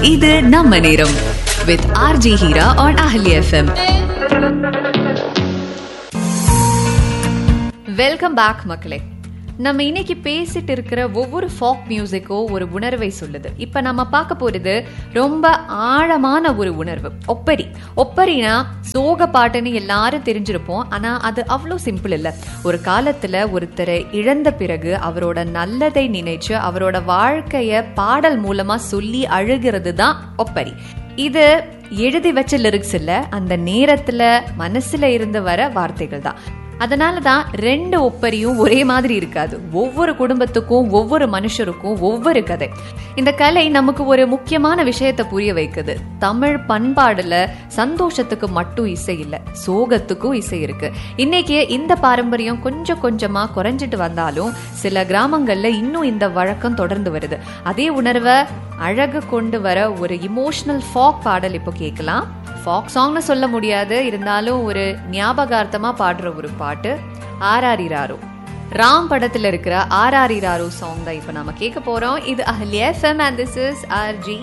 இது நம்ம நேரம் with RJ Heera on Ahli FM. Welcome back மக்களே. நம்ம இன்னைக்கு பேசிட்டு இருக்கிற ஒவ்வொரு ஃபாக் மியூசிக்கோ ஒரு உணர்வை சொல்லுது. இப்ப நம்ம பார்க்க போறது ரொம்ப ஆழமான ஒரு உணர்வு, ஒப்பரி. ஒப்பரினா சோக பாட்டுன்னு எல்லாரும் தெரிஞ்சிருப்போம். ஆனா அது அவ்வளோ சிம்பிள் இல்ல. ஒரு காலத்துல ஒருத்தரை இழந்த பிறகு அவரோட நல்லதை நினைச்சு அவரோட வாழ்க்கைய பாடல் மூலமா சொல்லி அழுகிறது தான் ஒப்பரி. இது எழுதி வச்ச லிரிக்ஸ் இல்ல, அந்த நேரத்துல மனசுல இருந்து வர வார்த்தைகள் தான். அதனாலதான் ரெண்டு ஒப்பரியும் ஒரே மாதிரி இருக்காது. ஒவ்வொரு குடும்பத்துக்கும் ஒவ்வொரு மனுஷருக்கும் ஒவ்வொரு கதை. இந்த கலை நமக்கு ஒரு முக்கியமான விஷயத்தை புரிய வைக்குது. தமிழ் பண்பாடுல சந்தோஷத்துக்கு மட்டும் இசை இல்ல, சோகத்துக்கும் இசை இருக்கு. இன்னைக்கு இந்த பாரம்பரியம் கொஞ்சம் கொஞ்சமா குறைஞ்சிட்டு வந்தாலும் சில கிராமங்கள்ல இன்னும் இந்த வழக்கம் தொடர்ந்து வருது. அதே உணர்வை அழகு கொண்டு வர ஒரு இமோஷனல் ஃபாக் பாடல் இப்போ கேட்கலாம். ஃபாக் சாங்னு சொல்ல முடியாது, இருந்தாலும் ஒரு ஞாபகார்த்தமா பாடுற ஒரு பாட்டு ஆராரிராரோ. ராம் படத்துல இருக்கிற ஆராரிராரோ சாங் தான் இப்ப நாம கேட்க போறோம். இது அஹ்லி FM and this is RJ